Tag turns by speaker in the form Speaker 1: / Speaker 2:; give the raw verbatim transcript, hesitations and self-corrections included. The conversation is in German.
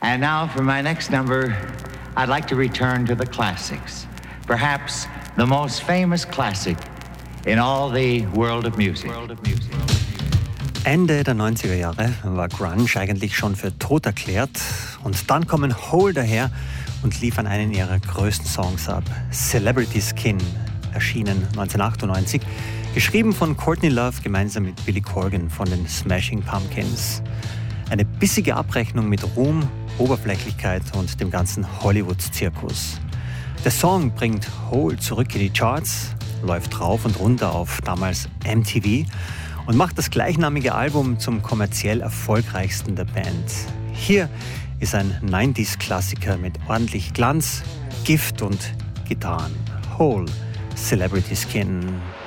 Speaker 1: And now for my next number, I'd like to return to the classics. Perhaps the most famous classic in all the world of music.
Speaker 2: Ende der neunziger Jahre war Grunge eigentlich schon für tot erklärt. Und dann kommen Hole daher und liefern einen ihrer größten Songs ab. Celebrity Skin, erschienen neunzehnhundertachtundneunzig. Geschrieben von Courtney Love gemeinsam mit Billy Corgan von den Smashing Pumpkins. Eine bissige Abrechnung mit Ruhm, Oberflächlichkeit und dem ganzen Hollywood-Zirkus. Der Song bringt Hole zurück in die Charts, läuft rauf und runter auf damals M T V und macht das gleichnamige Album zum kommerziell erfolgreichsten der Band. Hier ist ein neunziger-Klassiker mit ordentlich Glanz, Gift und Gitarren. Hole, Celebrity Skin.